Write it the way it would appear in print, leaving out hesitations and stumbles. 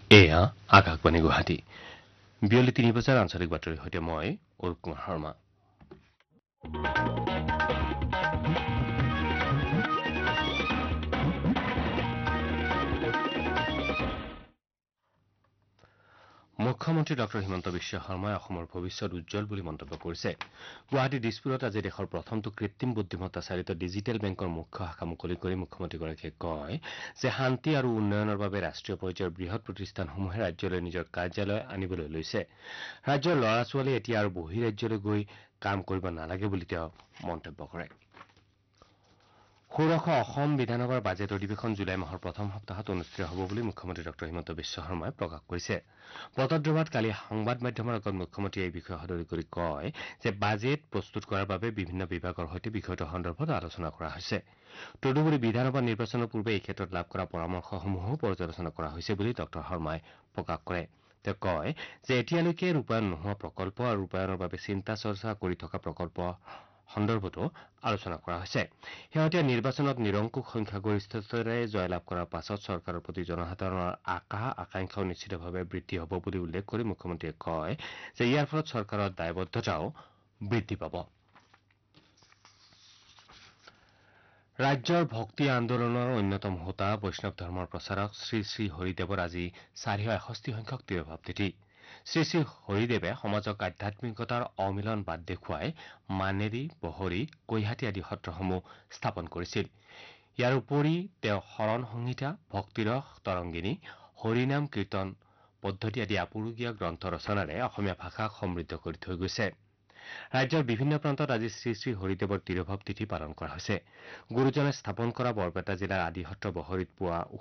এয়া আকাশবাণী গুৱাহাটী বিয়লি ৩ বজাৰ আঞ্চলিক বাতৰিৰ সৈতে মই অৰুপ কুমাৰ শৰ্মা। মুখ্যমন্ত্ৰী ডঃ হিমন্ত বিশ্ব শৰ্মাই অসমৰ ভৱিষ্যত উজ্জ্বল বুলি মন্তব্য কৰিছে। গুৱাহাটীৰ দিছপুৰত আজি দেশৰ প্ৰথমটো কৃত্ৰিম বুদ্ধিমত্তা চালিত ডিজিটেল বেংকৰ মুখ্য শাখা মুকলি কৰি মুখ্যমন্ত্ৰীগৰাকীয়ে কয় যে শান্তি আৰু উন্নয়নৰ বাবে ৰাষ্ট্ৰীয় পৰ্যায়ৰ বৃহৎ প্ৰতিষ্ঠানসমূহে ৰাজ্যলৈ নিজৰ কাৰ্যালয় আনিবলৈ লৈছে। ৰাজ্যৰ ল'ৰা ছোৱালীয়ে এতিয়া আৰু বহিঃৰাজ্যলৈ গৈ কাম কৰিব নালাগে বুলি তেওঁ মন্তব্য কৰে। ষোড়শ অসম বিধানসভাৰ বাজেট অধিৱেশন জুলাই মাহৰ প্ৰথম সপ্তাহত অনুষ্ঠিত হ'ব বুলি মুখ্যমন্ত্ৰী ডঃ হিমন্ত বিশ্ব শৰ্মাই প্ৰকাশ কৰিছে। বটদ্ৰৱাত কালি সংবাদ মাধ্যমৰ আগত মুখ্যমন্ত্ৰীয়ে এই বিষয়ে সদৰি কৰি কয় যে বাজেট প্ৰস্তুত কৰাৰ বাবে বিভিন্ন বিভাগৰ সৈতে বিষয়টো সন্দৰ্ভত আলোচনা কৰা হৈছে। তদুপৰি বিধানসভা নিৰ্বাচনৰ পূৰ্বে এই ক্ষেত্ৰত লাভ কৰা পৰামৰ্শসমূহো পৰ্যালোচনা কৰা হৈছে বুলি ডঃ শৰ্মাই প্ৰকাশ কৰে। তেওঁ কয় যে এতিয়ালৈকে ৰূপায়ণ নোহোৱা প্ৰকল্প আৰু ৰূপায়ণৰ বাবে চিন্তা চৰ্চা কৰি থকা প্ৰকল্প সন্দৰ্ভতো আলোচনা কৰা হৈছে। শেহতীয়া নিৰ্বাচনত নিৰংকুশ সংখ্যাগৰিষ্ঠতাৰে জয়লাভ কৰাৰ পাছত চৰকাৰৰ প্ৰতি জনসাধাৰণৰ আকাংক্ষাও নিশ্চিতভাৱে বৃদ্ধি হ'ব বুলি উল্লেখ কৰি মুখ্যমন্ত্ৰীয়ে কয় যে ইয়াৰ ফলত চৰকাৰৰ দায়বদ্ধতাও বৃদ্ধি পাব। ৰাজ্যৰ ভক্তি আন্দোলনৰ অন্যতম হোতা বৈষ্ণৱ ধৰ্মৰ প্ৰচাৰক শ্ৰী শ্ৰী হৰিদেৱৰ আজি ৪৬১ সংখ্যক তিৰোভাৱ তিথি। শ্ৰী শ্ৰী হৰিদেৱে সমাজক আধ্যাত্মিকতাৰ অমিলন বাট দেখুৱাই মানেৰী, বহৰী, কৈহাটী আদি সত্ৰসমূহ স্থাপন কৰিছিল। ইয়াৰ উপৰি তেওঁ শৰণ সংহিতা, ভক্তিৰস তৰংগিনী, হৰিনাম কীৰ্তন পদ্ধতি আদি আপুৰুগীয়া গ্ৰন্থ ৰচনাৰে অসমীয়া ভাষাক সমৃদ্ধ কৰি থৈ গৈছে। ৰাজ্যৰ বিভিন্ন প্ৰান্তত আজি শ্ৰী শ্ৰী হৰিদেৱৰ তিৰোভাৱ তিথি পালন কৰা হৈছে। গুৰুজনে স্থাপন কৰা বৰপেটা জিলাৰ আদি সত্ৰ বহৰীত পুৱা